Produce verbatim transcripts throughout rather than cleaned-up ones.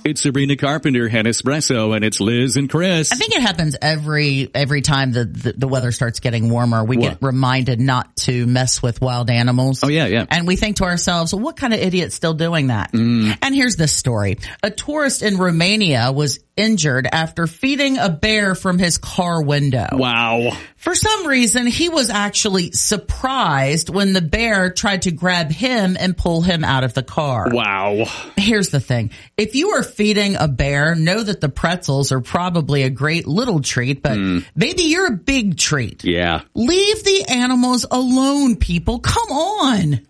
It's Sabrina Carpenter, Head Espresso, and it's Liz and Chris. I think it happens every every time the, the, the weather starts getting warmer. We What? get reminded not to mess with wild animals. Oh, yeah, yeah. And we think to ourselves, well, what kind of idiot's still doing that? Mm. And here's this story. A tourist in Romania was injured after feeding a bear from his car window. Wow. For some reason, he was actually surprised when the bear tried to grab him and pull him out of the car. Wow. Here's the thing. If you are feeding a bear, know that the pretzels are probably a great little treat, but mm. maybe you're a big treat. Yeah. Leave the animals alone, people. Come on.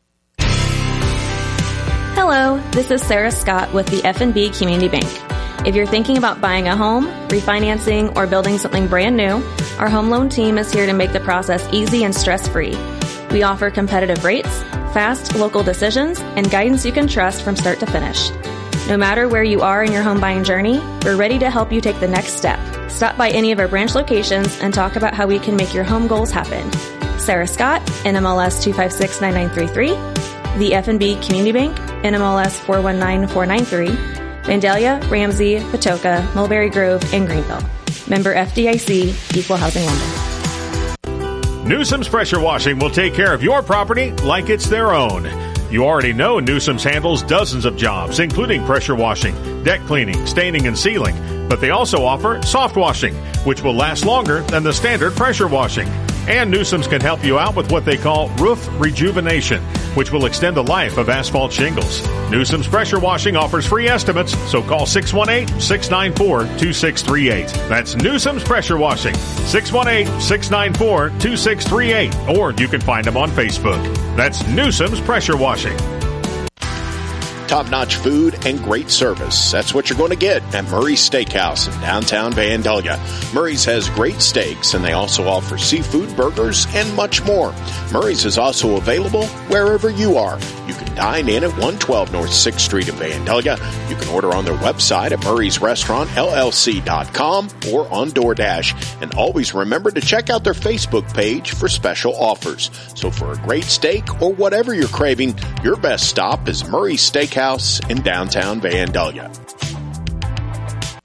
Hello, this is Sarah Scott with the F N B Community Bank. If you're thinking about buying a home, refinancing, or building something brand new, our home loan team is here to make the process easy and stress-free. We offer competitive rates, fast local decisions, and guidance you can trust from start to finish. No matter where you are in your home buying journey, we're ready to help you take the next step. Stop by any of our branch locations and talk about how we can make your home goals happen. Sarah Scott, N M L S two five six nine nine three three, the F N B Community Bank, N M L S four one nine four nine three, Vandalia, Ramsey, Patoka, Mulberry Grove, and Greenville. Member F D I C, Equal Housing Lender. Newsom's Pressure Washing will take care of your property like it's their own. You already know Newsom's handles dozens of jobs, including pressure washing, deck cleaning, staining, and sealing. But they also offer soft washing, which will last longer than the standard pressure washing. And Newsom's can help you out with what they call roof rejuvenation, which will extend the life of asphalt shingles. Newsom's Pressure Washing offers free estimates, so call six one eight, six nine four, two six three eight. That's Newsom's Pressure Washing, six one eight, six nine four, two six three eight. Or you can find them on Facebook. That's Newsom's Pressure Washing. Top-notch food and great service. That's what you're going to get at Murray's Steakhouse in downtown Vandalia. Murray's has great steaks, and they also offer seafood, burgers, and much more. Murray's is also available wherever you are. You can dine in at one twelve North sixth Street in Vandalia. You can order on their website at murrays restaurant L L C dot com or on DoorDash. And always remember to check out their Facebook page for special offers. So for a great steak or whatever you're craving, your best stop is Murray's Steakhouse in downtown Vandalia.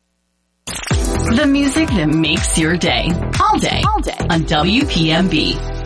The music that makes your day, all day, all day on W P M B.